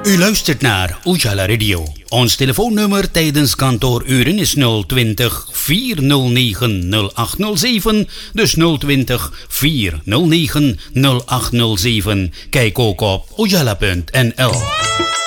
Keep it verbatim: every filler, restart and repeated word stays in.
U luistert naar Ujala Radio. Ons telefoonnummer tijdens kantooruren is nul twintig, vier nul negen, nul acht nul zeven. Dus nul twintig, vier nul negen, nul acht nul zeven. Kijk ook op ujala punt n l.